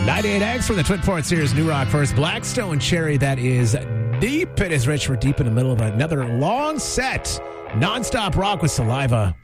98X for the Twin Port Series New Rock first. Blackstone Cherry, that is deep. It is Rich. We're deep in the middle of another long set. Non-stop rock with Saliva.